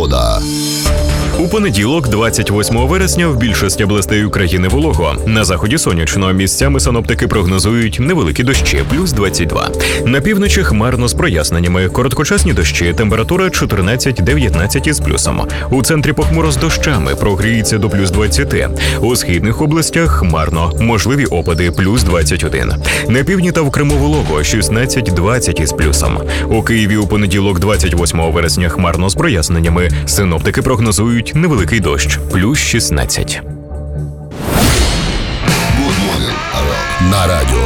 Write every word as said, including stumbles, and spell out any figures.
Погода. У понеділок, двадцять восьмого вересня, в більшості областей України волого. На заході сонячно, місцями синоптики прогнозують невеликі дощі, плюс двадцять два. На півночі хмарно з проясненнями, короткочасні дощі, температура чотирнадцять-дев'ятнадцять із плюсом. У центрі похмуро з дощами, прогріється до плюс двадцяти. У східних областях хмарно, можливі опади, плюс двадцять один. На півдні та в Криму волого, шістнадцять-двадцять із плюсом. У Києві у понеділок, двадцять восьмого вересня, хмарно з проясненнями, синоптики прогнозують невеликий дощ, плюс шістнадцять. Good morning, Aral. На радіо